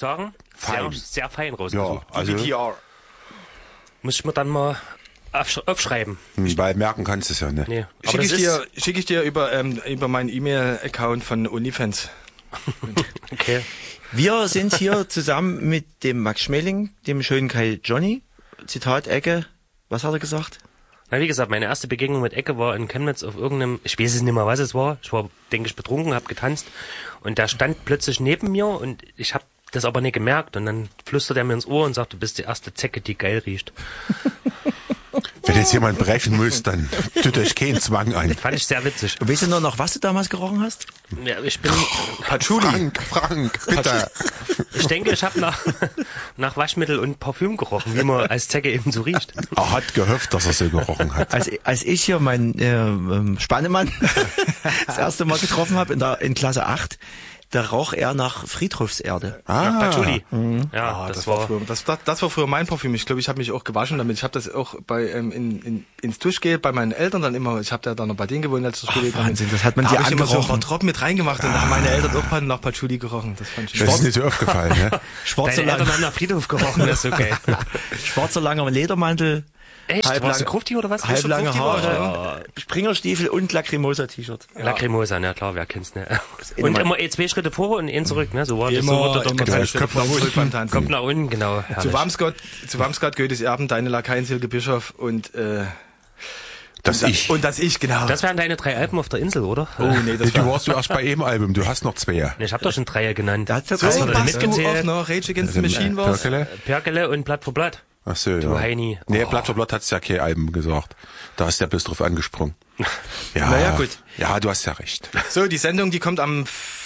sagen, Fein. sehr fein rausgesucht. Ja, also Muss ich mir dann mal aufschreiben. weil merken kannst du es ja nicht. Nee, aber Schicke ich dir über meinen E-Mail-Account von OnlyFans. okay. Wir sind hier zusammen mit dem Max Schmeling, dem schönen Kai Johnny. Zitat Ecke. Was hat er gesagt? Na, wie gesagt, meine erste Begegnung mit Ecke war in Chemnitz auf irgendeinem, ich weiß es nicht mehr, was es war. Ich war, denke ich, betrunken, hab getanzt und der stand plötzlich neben mir und ich hab das aber nicht gemerkt und dann flüstert er mir ins Ohr und sagt, du bist die erste Zecke, die geil riecht. Wenn jetzt jemand brechen muss, dann tut euch keinen Zwang ein. Fand ich sehr witzig. Und weißt du noch, nach was du damals gerochen hast? Ja, ich bin, Frank, bitte. ich denke, ich habe nach Waschmittel und Parfüm gerochen, wie man als Zecke eben so riecht. Er hat gehofft, dass er so gerochen hat. Als ich hier meinen Spannemann das erste Mal getroffen habe in Klasse 8, da roch er nach Friedhofserde. Nach Patchouli. Ja, Das war früher mein Parfüm. Ich glaube, ich habe mich auch gewaschen damit. Ich habe das auch bei ins Duschgel bei meinen Eltern dann immer. Ich habe da noch bei denen gewohnt, als ich zur Schule gegangen bin. Wahnsinn, das hat man dir Da habe ich immer so ein angerochen. paar Tropfen mit reingemacht und da haben meine Eltern auch nach Patchouli gerochen. Das fand ich Das ist nicht so aufgefallen, ne? Schwarzer, Deine Eltern haben nach Friedhof gerochen, das ist okay. schwarzer langer Ledermantel, Echt? Warst du Grufti oder was? halblange Grufti Haare, Springerstiefel und Lacrimosa-T-Shirt. Lacrimosa, na klar, wer kennt's, ne? eh Und nochmal- immer 2 Schritte vor und 1 zurück, ne? So war das, immer, so wurde doch immer getanzt. Kopf nach unten beim Tanzen. Kommt nach unten, genau. Zu Herrlich. Wamsgott, Goethes Erben, deine Lakaien Silke Bischof und Das ich. Und das ich, genau. Das wären deine 3 Alben auf der Insel, oder? Oh nee, das Du warst du erst bei einem Album, du hast noch 2. Ich hab doch schon 3 genannt. Da hat's ja so, drei Hast du Alben. denn was du auch mitgezählt? noch Rage Against the Machine warst. Perkele? Perkele und Blatt für Blatt. Ach so, Du ja. Heini. Nee, Blatt für Blatt hat's ja kein Album gesagt. Da ist der bloß drauf angesprungen. Ja, Naja, gut. Ja, du hast ja recht. So, die Sendung, die kommt am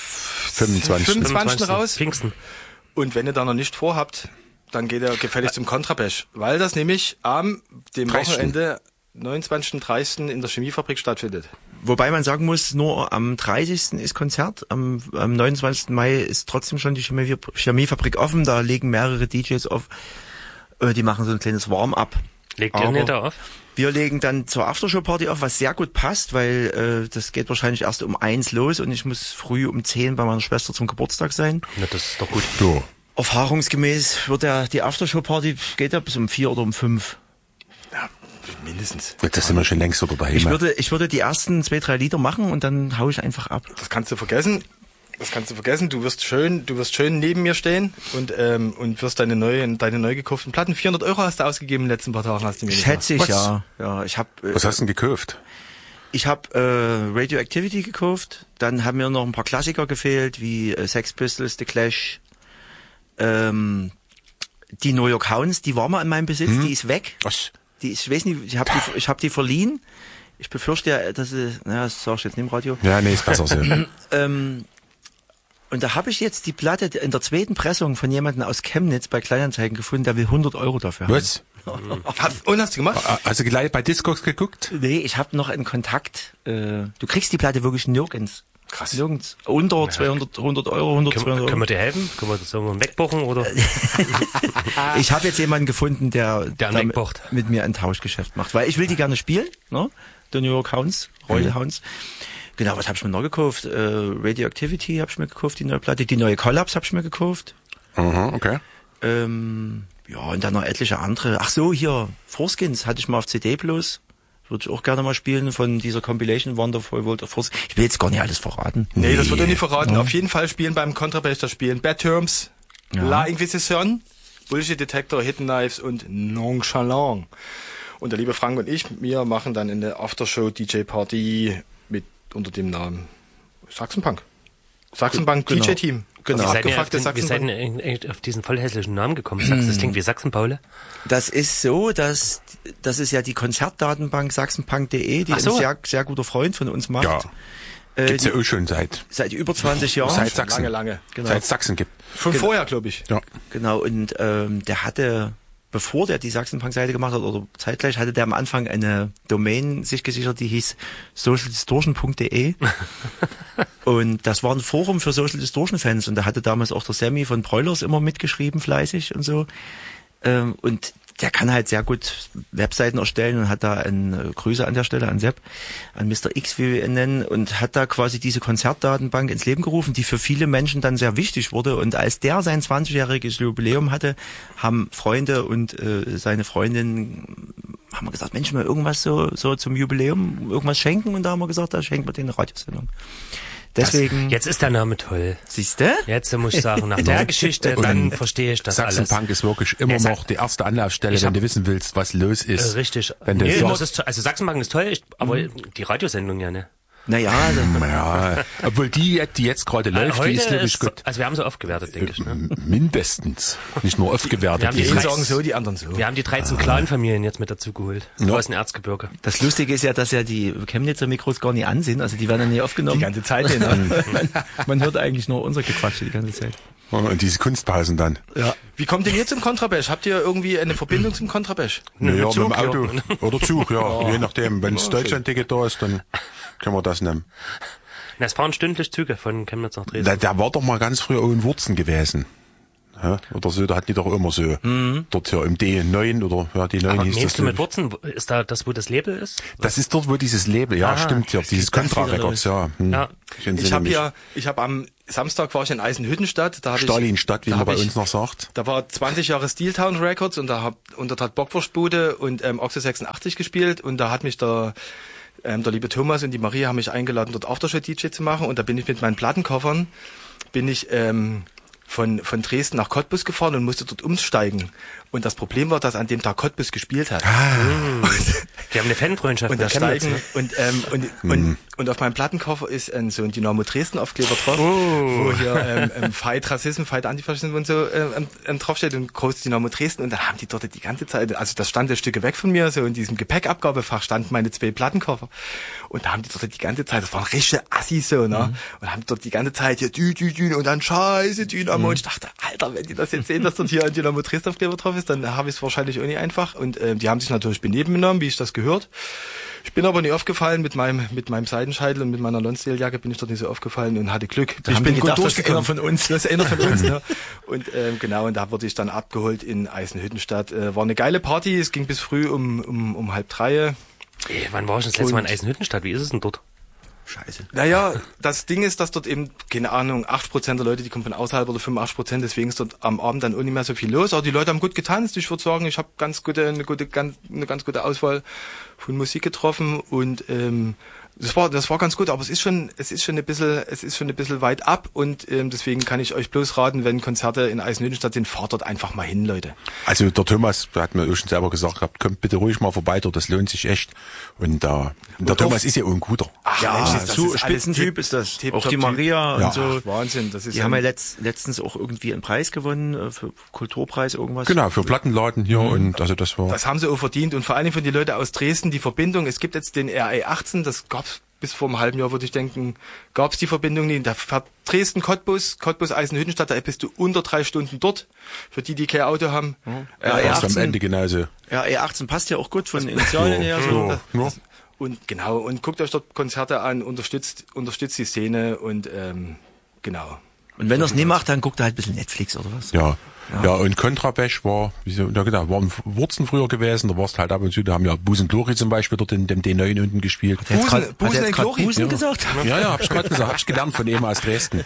25. raus. Pfingsten. Und wenn ihr da noch nicht vorhabt, dann geht ihr gefälligst zum Kontrabash. Weil das nämlich am dem 30. Wochenende 29.30. in der Chemiefabrik stattfindet. Wobei man sagen muss, nur am 30. ist Konzert, am 29. Mai ist trotzdem schon die Chemiefabrik offen, da legen mehrere DJs auf, die machen so ein kleines Warm-up. Legt ihr nicht auf? Wir legen dann zur Aftershow-Party auf, was sehr gut passt, weil das geht wahrscheinlich erst um 1 los und ich muss früh um 10 bei meiner Schwester zum Geburtstag sein. Na, das ist doch gut. So. Erfahrungsgemäß wird die Aftershow-Party, geht ja bis um 4 oder um 5. Ja, mindestens. Das sind wir schon längst sogar daheim. Ich würde die ersten 2, 3 Lieder machen und dann hau ich einfach ab. Das kannst du vergessen. Du wirst schön neben mir stehen und wirst deine neu gekauften Platten. 400 € hast du ausgegeben in den letzten paar Tagen, hast du mir gesagt. Schätze ich, Was? ja. Ja, ich habe Was hast du denn gekauft? Radioactivity gekauft, dann haben mir noch ein paar Klassiker gefehlt, wie Sex Pistols, The Clash, die New York Hounds, die war mal in meinem Besitz, die ist weg. Was? Ich weiß nicht, ich hab die verliehen. Ich befürchte ja, dass das sag ich jetzt nicht im Radio. Ja, nee, ist besser so. Und da habe ich jetzt die Platte in der 2. Pressung von jemandem aus Chemnitz bei Kleinanzeigen gefunden, der will 100 € dafür haben. Was? Und hast du gemacht? Hast du gleich bei Discogs geguckt? Nee, ich habe noch einen Kontakt. Du kriegst die Platte wirklich nirgends. Krass. Nirgends. Unter 200, 100 €, 100, 200 Euro. Können wir dir helfen? Können wir das irgendwann wegbuchen oder? Ich habe jetzt jemanden gefunden, der wegbucht. mit mir ein Tauschgeschäft macht, weil ich will die gerne spielen, ne? The New York Hounds, Royal Hounds. Genau, was habe ich mir noch gekauft? Radioactivity habe ich mir gekauft, die neue Platte. Die neue Collapse habe ich mir gekauft. Aha, okay. Ja, und dann noch etliche andere. Ach so, hier, Foreskins hatte ich mal auf CD bloß. Würde ich auch gerne mal spielen von dieser Compilation Wonderful World of Force. Ich will jetzt gar nicht alles verraten. Nee, das wird er nicht verraten. Auf jeden Fall spielen beim Kontrabass das spielen Bad Terms, La Inquisition, Bullshit Detector, Hidden Knives und Nonchalant. Und der liebe Frank und ich, wir machen dann in der Aftershow DJ Party unter dem Namen Sachsenpunk. Sachsenpunk Genau. DJ-Team. Genau. Das Wie seid ihr abgefuckte wie seid ihr eigentlich auf diesen voll hässlichen Namen gekommen? Das klingt wie Sachsen-Paule. Das ist so, dass das ist ja die Konzertdatenbank sachsenpunk.de, die Ach so. ein sehr, sehr guter Freund von uns macht. Ja. Gibt's ja auch schon Seit über 20 Jahren. Seit Sachsen. Lange. Genau. Seit Sachsen gibt. Von vorher, glaube ich. Ja. Genau, und der hatte, bevor der die Sachsenpunk-Seite gemacht hat, oder zeitgleich, hatte der am Anfang eine Domain sich gesichert, die hieß socialdistortion.de. Und das war ein Forum für Social Distortion-Fans. Und da hatte damals auch der Sammy von Broilers immer mitgeschrieben, fleißig und so. und der kann halt sehr gut Webseiten erstellen und hat da Grüße an der Stelle an Sepp, an Mr. X, wie wir ihn nennen, und hat da quasi diese Konzertdatenbank ins Leben gerufen, die für viele Menschen dann sehr wichtig wurde. Und als der sein 20-jähriges Jubiläum hatte, haben Freunde und seine Freundin haben wir gesagt, Mensch, mal irgendwas so zum Jubiläum, irgendwas schenken, und da haben wir gesagt, da schenken wir den eine Radiosendung. Deswegen. Jetzt ist der Name toll. Siehste? Jetzt muss ich sagen, nach der Geschichte, dann verstehe ich das alles. Sachsenpunk ist wirklich immer noch die erste Anlaufstelle, wenn du wissen willst, was los ist. Richtig. Wenn du Also Sachsenpunk ist toll, aber die Radiosendung ja, ne? Naja, ja, obwohl die jetzt gerade läuft, die ist nämlich gut. Also wir haben sie aufgewertet, denke ich, ne? Mindestens. Nicht nur aufgewertet. Die einen sagen so, die anderen so. Wir haben die 13 Clan-Familien jetzt mit dazu geholt. Aus dem Erzgebirge. das Lustige ist ja, dass ja die Chemnitzer Mikros gar nicht an sind, also die werden ja nie aufgenommen. Die ganze Zeit, ne? Man hört eigentlich nur unser Gequatsche die ganze Zeit. Und diese Kunstpausen dann. Ja. Wie kommt denn ihr zum Kontrabass? Habt ihr irgendwie eine Verbindung zum Kontrabass? Naja, mit dem Zug, Auto ja. oder Zug, ja. Je nachdem. Wenn das Deutschland-Ticket da ist, dann können wir das nehmen. Na, es fahren stündlich Züge von Chemnitz nach Dresden. Der war doch mal ganz früher auch in Wurzen gewesen. Ja, oder so, da hatten die doch immer so. Dort hier im D9 oder ja, D9 Aber hieß das. meinst du mit Wurzen, ist da das, wo das Label ist? Das ist dort, wo dieses Label, ja, stimmt, ja, dieses Contra Records, ja. Ja. Ich habe am Samstag war ich in Eisenhüttenstadt, da habe Stalinstadt, wie man bei uns noch sagt. Da war 20 Jahre Steeltown Records und da hat Bockwurstbude und Ochse 86 gespielt, und da hat mich der liebe Thomas und die Maria haben mich eingeladen, dort Aftershow-DJ zu machen, und da bin ich mit meinen Plattenkoffern von Dresden nach Cottbus gefahren und musste dort umsteigen. Und das Problem war, dass an dem Tag Cottbus gespielt hat. Die haben eine Fanfreundschaft Und mit da Chemnitz, steigen ne? und auf meinem Plattenkoffer ist so ein Dynamo Dresden Aufkleber drauf, wo hier Fight Rassismus, Fight Antifaschismus und so draufsteht, und groß Dynamo Dresden, und dann haben die dort die ganze Zeit, also das stand ein Stück weg von mir, so in diesem Gepäckabgabefach standen meine 2 Plattenkoffer, und da haben die dort die ganze Zeit, das waren richtige Assis so, ne, und haben dort die ganze Zeit hier und dann scheiße Dynamo, und ich dachte, Alter, wenn die das jetzt sehen, dass dort hier ein Dynamo Dresden Aufkleber drauf ist, dann habe ich es wahrscheinlich auch nicht einfach, und die haben sich natürlich beneben genommen, wie ich das gehört. Ich bin aber nie aufgefallen mit meinem Seidenscheitel und mit meiner Lonsdale-Jacke bin ich dort nicht so aufgefallen und hatte Glück. Ich bin gut durchgekommen. Das ist einer von uns. Ne? Und genau, und da wurde ich dann abgeholt in Eisenhüttenstadt. War eine geile Party, es ging bis früh um 2:30. Wann war ich das letzte Mal in Eisenhüttenstadt? Wie ist es denn dort? Scheiße. Naja, das Ding ist, dass dort eben, keine Ahnung, 8% der Leute, die kommen von außerhalb, oder 85%, deswegen ist dort am Abend dann auch nicht mehr so viel los. Aber die Leute haben gut getanzt. Ich würde sagen, ich habe eine ganz gute Auswahl von Musik getroffen, und das war ganz gut, aber es ist schon ein bisschen weit ab, und deswegen kann ich euch bloß raten, wenn Konzerte in Eisenhüttenstadt sind, fahrt dort einfach mal hin, Leute. Also der Thomas hat mir auch schon selber gesagt, kommt bitte ruhig mal vorbei, dort, das lohnt sich echt. Und der Thomas ist ja auch ein guter. Ach, Ja, Mensch, so Spitzentyp ist das. Auch die Maria und so. Wahnsinn, das ist Die haben ja letztens auch irgendwie einen Preis gewonnen, für Kulturpreis irgendwas. Genau, für Plattenladen hier, und also das war... Das haben sie auch verdient, und vor allem für die Leute aus Dresden die Verbindung. Es gibt jetzt den RE18, das gab's bis vor einem halben Jahr, würde ich denken, gab's die Verbindung nicht. Da fährt Dresden, Cottbus, Eisenhüttenstadt, da bist du unter 3 Stunden dort. Für die kein Auto haben. RE18 am Ende genauso. Ja, RE18 passt ja auch gut von den Initialen her. So. Und genau, und guckt euch dort Konzerte an, unterstützt die Szene, und genau. Und wenn er es nie macht, dann guckt er halt ein bisschen Netflix oder was. Ja, und Kontrabash war in Wurzen früher gewesen, da warst halt ab und zu, da haben ja Busen Glori zum Beispiel dort in dem D9 unten gespielt. Busen gesagt? Ja, hab ich gerade gesagt, hab ich gelernt von ihm aus Dresden.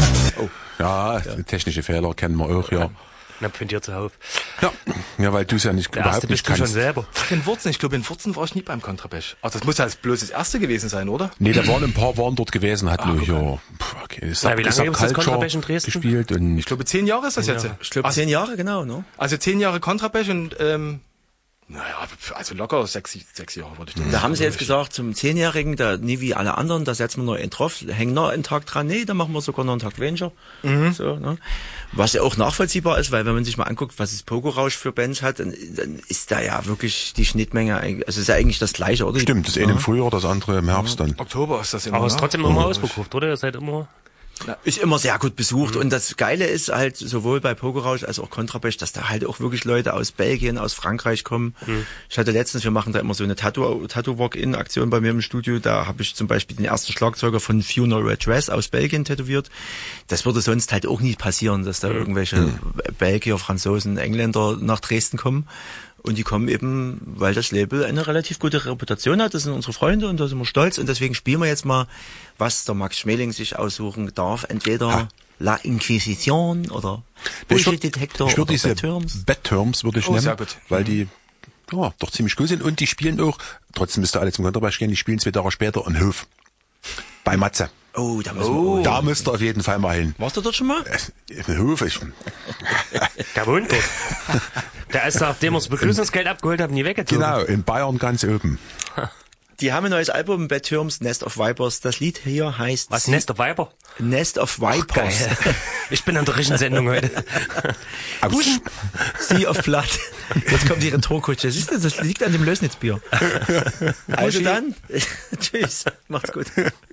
Ja, technische Fehler kennen wir auch, ja. Na, von dir zu Hause. Ja, weil du es ja nicht überhaupt nicht kannst. Schon selber. In Wurzen, ich glaube, in Wurzen war ich nie beim Kontrabash. Ach, das muss ja bloß das erste gewesen sein, oder? Nee, da waren ein paar dort gewesen, hat nur hier, wie lange gibt es das Kontrabash in Dresden? Gespielt, und ich glaube, 10 Jahre ist das jetzt. Ich glaube, 10 Jahre, genau, ne? Also 10 Jahre Kontrabash, und naja, also locker 6 Jahre würde ich denken. Da haben sie jetzt gesagt, zum 10-Jährigen, da nie wie alle anderen, da setzen wir noch einen drauf, hängen noch einen Tag dran, nee, da machen wir sogar noch einen Tag weniger. So, ne? Was ja auch nachvollziehbar ist, weil wenn man sich mal anguckt, was das Pogo-Rausch für Bands hat, dann ist da ja wirklich die Schnittmenge, also ist ja eigentlich das Gleiche, oder? Stimmt, das eine im Frühjahr, das andere im Herbst dann. Oktober ist das immer. Aber es ist trotzdem immer ausverkauft, oder? Ihr seid immer... Ist immer sehr gut besucht. Und das Geile ist halt sowohl bei Pokerausch als auch Kontrabass, dass da halt auch wirklich Leute aus Belgien, aus Frankreich kommen. Ich hatte letztens, wir machen da immer so eine Tattoo-Walk-In-Aktion bei mir im Studio. Da habe ich zum Beispiel den ersten Schlagzeuger von Funeral Red Dress aus Belgien tätowiert. Das würde sonst halt auch nie passieren, dass da irgendwelche Belgier, Franzosen, Engländer nach Dresden kommen. Und die kommen eben, weil das Label eine relativ gute Reputation hat. Das sind unsere Freunde und da sind wir stolz. Und deswegen spielen wir jetzt mal, was der Max Schmeling sich aussuchen darf. Entweder La Inquisition oder Bullshit-Detektor oder diese Bad Terms. Bad Terms würde ich nennen, sehr gut. weil die doch ziemlich cool sind. Und die spielen auch, trotzdem müsst ihr alle zum Kontrabass gehen, die spielen 2 Tage später in Hof. Bei Matze. Oh, da müssen wir. Da müsst ihr auf jeden Fall mal hin. Warst du dort schon mal? In Hof, Der wohnt dort. Der ist, nachdem wir das Begrüßungsgeld abgeholt haben, nie weggezogen. Genau, in Bayern ganz oben. Die haben ein neues Album, Bad Terms, Nest of Vipers. Das Lied hier heißt... Was, Nest of Viper? Nest of Vipers. Ich bin an der richtigen Sendung heute. Sea of Blood. Jetzt kommt die Retourkutsche. Siehst du, das liegt an dem Lösnitzbier. Also dann, tschüss, macht's gut.